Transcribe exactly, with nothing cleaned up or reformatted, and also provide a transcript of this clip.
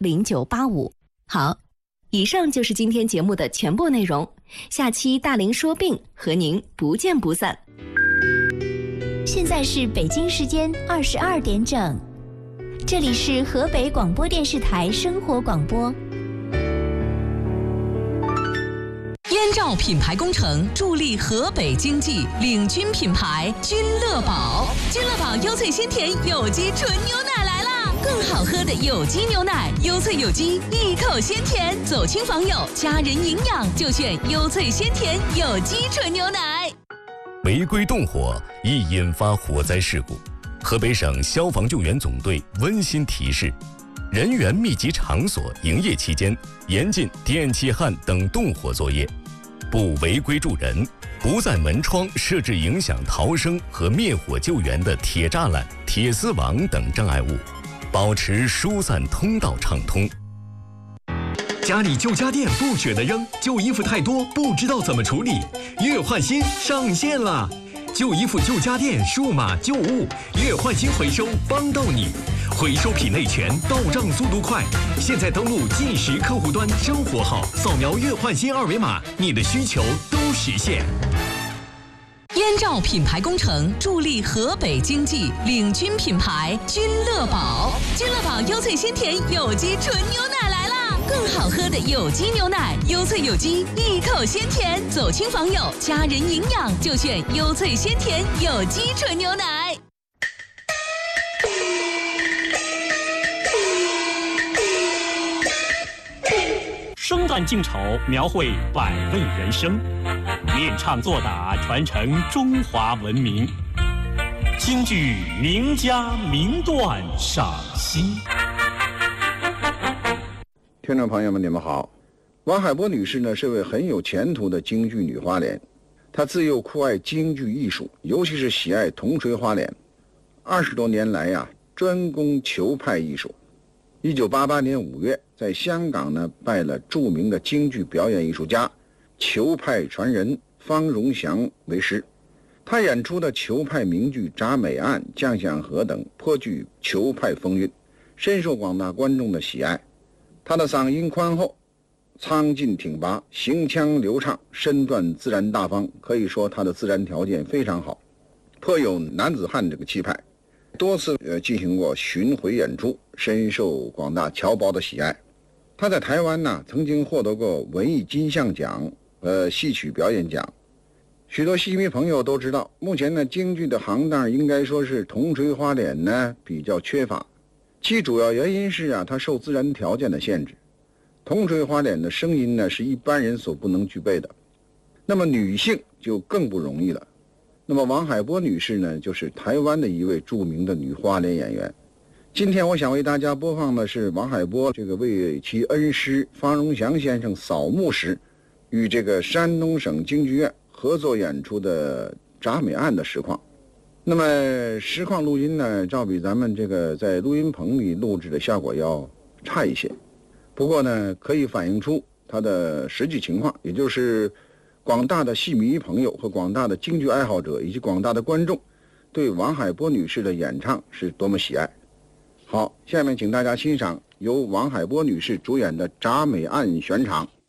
零九八五。好，以上就是今天节目的全部内容。下期大龄说病和您不见不散。 现在是北京时间二十二点整，这里是河北广播电视台生活广播。 燕赵品牌工程助力河北经济，领军品牌君乐宝。君乐宝优萃鲜甜有机纯牛奶来啦！更好喝的有机牛奶，优萃有机，一口鲜甜。走亲访友，家人营养就选优萃鲜甜有机纯牛奶。 违规动火易引发火灾事故，河北省消防救援总队温馨提示：人员密集场所营业期间，严禁电气焊等动火作业，不违规助人，不在门窗设置影响逃生和灭火救援的铁栅栏、铁丝网等障碍物，保持疏散通道畅通。 家里旧家电不舍得扔，旧衣服太多不知道怎么处理，月换新上线了！旧衣服旧家电数码旧物月换新回收帮到你，回收品类全，到账速度快。现在登录即时客户端生活号，扫描月换新二维码，你的需求都实现。 燕赵品牌工程助力河北经济，领军品牌君乐宝。君乐宝优萃鲜甜有机纯牛奶来啦！更好喝的有机牛奶，优萃有机，一口鲜甜。走亲访友，家人营养就选优萃鲜甜有机纯牛奶。 生旦净丑，描绘百味人生；练唱作打，传承中华文明。京剧名家名段赏析。 听众朋友们，你们好。王海波女士呢是位很有前途的京剧女花脸，她自幼酷爱京剧艺术，尤其是喜爱铜锤花脸。二十多年来呀、啊，专攻裘派艺术。一九八八年五月，在香港呢拜了著名的京剧表演艺术家、裘派传人方荣祥为师。他演出的裘派名剧《铡美案》《将相和》等颇具裘派风韵，深受广大观众的喜爱。他的嗓音宽厚，苍劲挺拔，行腔流畅，身段自然大方，可以说他的自然条件非常好，颇有男子汉这个气派。多次呃进行过巡回演出，深受广大侨胞的喜爱。他在台湾呢曾经获得过文艺金像奖、呃戏曲表演奖。许多戏迷朋友都知道，目前呢京剧的行当应该说是铜锤花脸呢比较缺乏，其主要原因是啊它受自然条件的限制。铜锤花脸的声音呢是一般人所不能具备的，那么女性就更不容易了。那么王海波女士呢就是台湾的一位著名的女花脸演员。今天我想为大家播放的是王海波这个为其恩师方荣祥先生扫墓时与这个山东省京剧院合作演出的《铡美案》的实况。那么实况录音呢照比咱们这个在录音棚里录制的效果要差一些，不过呢可以反映出它的实际情况，也就是广大的戏迷朋友和广大的京剧爱好者以及广大的观众对王海波女士的演唱是多么喜爱。好，下面请大家欣赏由王海波女士主演的《铡美案》选场。